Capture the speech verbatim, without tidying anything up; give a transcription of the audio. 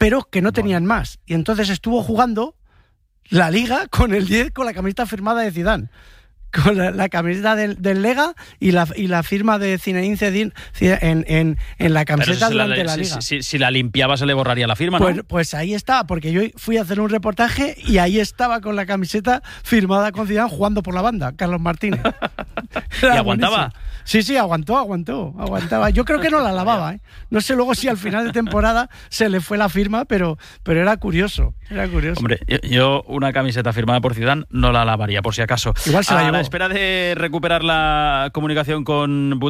pero que no tenían más. Y entonces estuvo jugando la Liga con el diez, con la camiseta firmada de Zidane. Con la, la camiseta del, del Lega y la, y la firma de Zinedine Zidane en, en, en la camiseta durante la, la Liga. Si, si, si la limpiaba se le borraría la firma, ¿no? Pues, pues ahí está, porque yo fui a hacer un reportaje y ahí estaba con la camiseta firmada con Zidane jugando por la banda, Carlos Martínez. ¿Y aguantaba? Buenísimo. Sí, sí, aguantó, aguantó, aguantaba. Yo creo que no la lavaba, ¿eh? No sé luego si al final de temporada se le fue la firma, pero, pero era curioso, era curioso. Hombre, yo, yo una camiseta firmada por Zidane no la lavaría, por si acaso. Igual se la a llevó. la espera de recuperar la comunicación con